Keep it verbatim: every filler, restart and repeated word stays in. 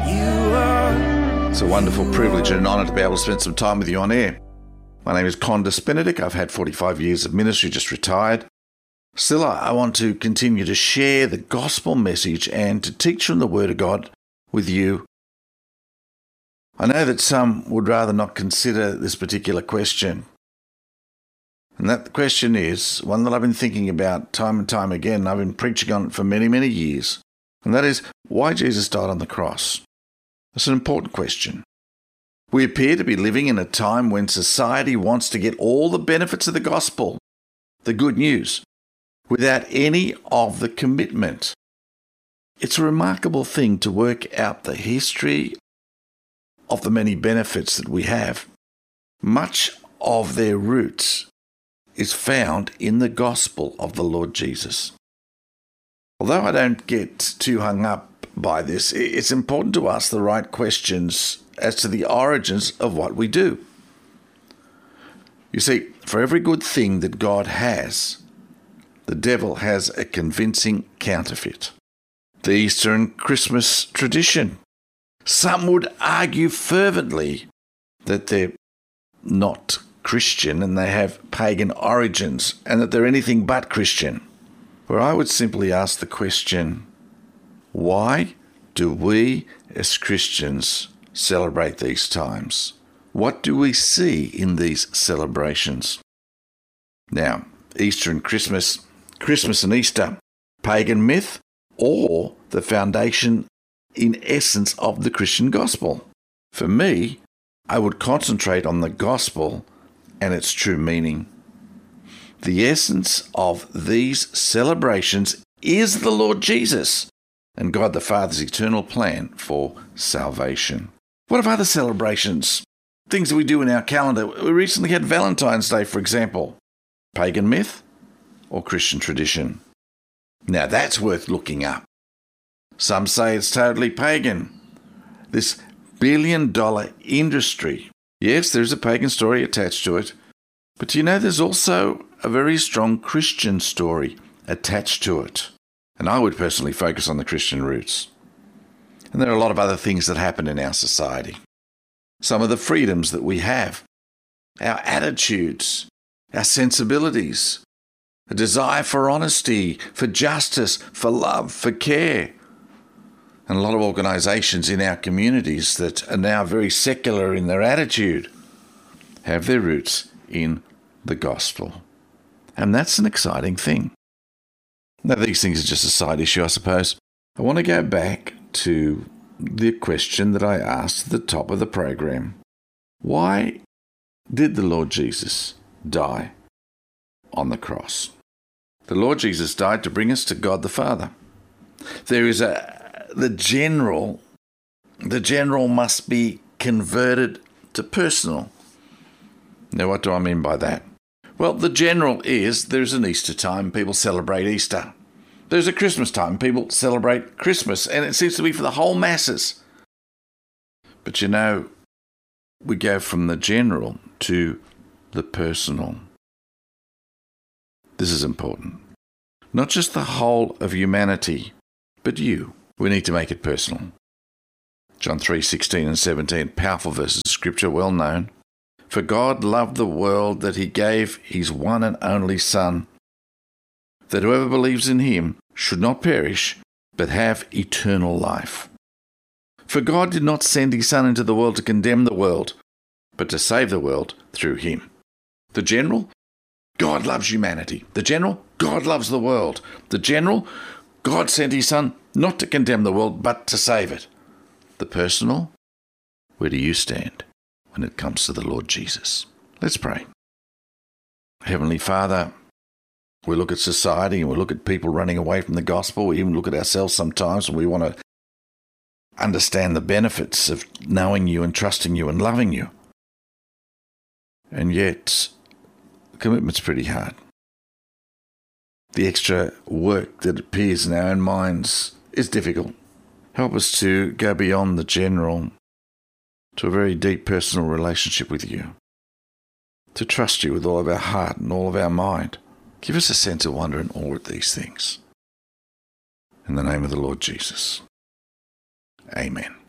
You are. It's a wonderful privilege and an honour to be able to spend some time with you on air. My name is Condis Benedict. I've had forty-five years of ministry, just retired. Still, I want to continue to share the gospel message and to teach from the Word of God with you. I know that some would rather not consider this particular question. And that question is one that I've been thinking about time and time again. I've been preaching on it for many, many years. And that is why Jesus died on the cross. It's an important question. We appear to be living in a time when society wants to get all the benefits of the gospel, the good news, without any of the commitment. It's a remarkable thing to work out the history of the many benefits that we have. Much of their roots is found in the gospel of the Lord Jesus. Although I don't get too hung up by this, it's important to ask the right questions as to the origins of what we do. You see, for every good thing that God has, the devil has a convincing counterfeit. The Easter and Christmas tradition. Some would argue fervently that they're not Christian and they have pagan origins and that they're anything but Christian. Where I would simply ask the question, why do we as Christians celebrate these times? What do we see in these celebrations? Now, Easter and Christmas, Christmas and Easter, pagan myth or the foundation in essence of the Christian gospel? For me, I would concentrate on the gospel and its true meaning. The essence of these celebrations is the Lord Jesus and God the Father's eternal plan for salvation. What of other celebrations? Things that we do in our calendar. We recently had Valentine's Day, for example. Pagan myth or Christian tradition? Now that's worth looking up. Some say it's totally pagan. This billion dollar industry. Yes, there's a pagan story attached to it. But you know, there's also a very strong Christian story attached to it. And I would personally focus on the Christian roots. And there are a lot of other things that happen in our society. Some of the freedoms that we have, our attitudes, our sensibilities, a desire for honesty, for justice, for love, for care. And a lot of organisations in our communities that are now very secular in their attitude have their roots in the gospel. And that's an exciting thing. Now, these things are just a side issue, I suppose. I want to go back to the question that I asked at the top of the program. Why did the Lord Jesus die on the cross? The Lord Jesus died to bring us to God the Father. There is a, the general, the general must be converted to personal. Now, what do I mean by that? Well, the general is there's an Easter time, people celebrate Easter. There's a Christmas time, people celebrate Christmas, and it seems to be for the whole masses. But you know, we go from the general to the personal. This is important. Not just the whole of humanity, but you. We need to make it personal. John three sixteen and seventeen, powerful verses of Scripture, well known. For God loved the world that he gave his one and only Son, that whoever believes in him should not perish, but have eternal life. For God did not send his Son into the world to condemn the world, but to save the world through him. The general, God loves humanity. The general, God loves the world. The general, God sent his Son not to condemn the world, but to save it. The personal, where do you stand when it comes to the Lord Jesus? Let's pray. Heavenly Father, we look at society and we look at people running away from the gospel. We even look at ourselves sometimes and we want to understand the benefits of knowing you and trusting you and loving you. And yet, commitment's pretty hard. The extra work that appears in our own minds is difficult. Help us to go beyond the general to a very deep personal relationship with you, to trust you with all of our heart and all of our mind. Give us a sense of wonder in all of these things. In the name of the Lord Jesus. Amen.